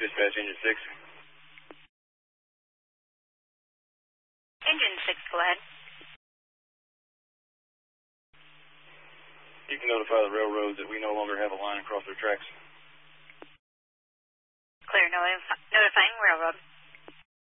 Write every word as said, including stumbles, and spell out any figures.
Dispatch, Engine six. Engine six, go ahead. You can notify the railroads that we no longer have a line across their tracks. Clear, notif- notifying railroad.